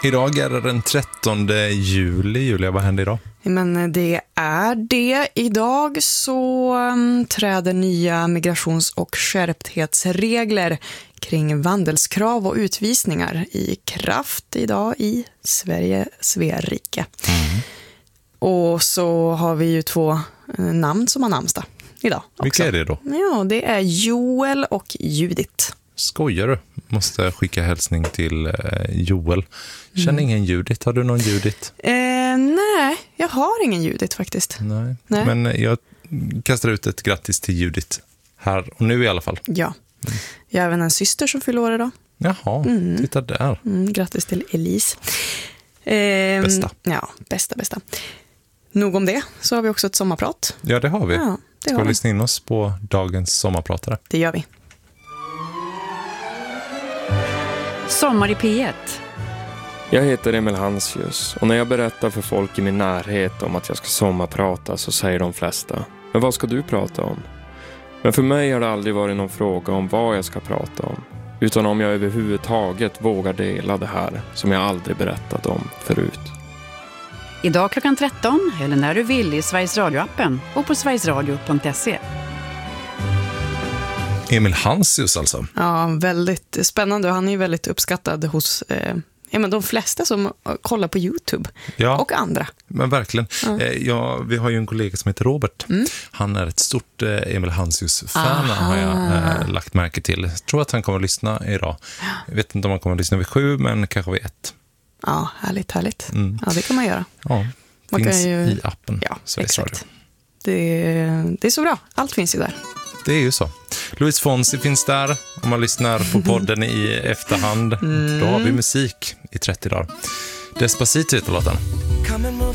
Idag är det den 13 juli. Julia, vad händer idag? Men det är det. Idag så träder nya migrations- och skärpthetsregler kring vandelskrav och utvisningar i kraft idag i Sverige, Sverige. Och så har vi ju 2 namn som har namnsdag idag också. Vilka är det då? Ja, det är Joel och Judith. Skojar du? Måste skicka hälsning till Joel. Känner ingen Judith. Har du någon Judith? Nej, jag har ingen Judith faktiskt. Nej. Men jag kastar ut ett grattis till Judith här och nu i alla fall. Ja, jag har även en syster som fyller år idag. Jaha, titta där. Grattis till Elise. Bästa. Ja, bästa. Nog om det, så har vi också ett sommarprat. Ja, det har vi. Ja, Ska vi lyssna in oss på dagens sommarpratare? Det gör vi. Sommar i P1. Jag heter Emil Hansius och när jag berättar för folk i min närhet om att jag ska sommarprata så säger de flesta: men vad ska du prata om? Men för mig har det aldrig varit någon fråga om vad jag ska prata om, utan om jag överhuvudtaget vågar dela det här som jag aldrig berättat om förut. Idag klockan 13 eller när du vill i Sveriges Radio-appen och på sverigesradio.se. Emil Hansius alltså. Ja, väldigt spännande. Han är ju väldigt uppskattad hos men de flesta som kollar på YouTube. Ja, och andra. Men verkligen. Vi har ju en kollega som heter Robert. Han är ett stort Emil Hansius-fan, har jag lagt märke till. Jag tror att han kommer att lyssna idag. Jag vet inte om han kommer att lyssna vid 7, men kanske vid 1. Ja, härligt. Ja, det kan man göra. Ja, man finns kan ju... i appen. Ja, Sveriges Radio. Det är så bra. Allt finns ju där. Det är ju så. Luis Fonsi finns där. Om man lyssnar på podden i efterhand, då har vi musik i 30 dagar. Despacito heter låten. Come and move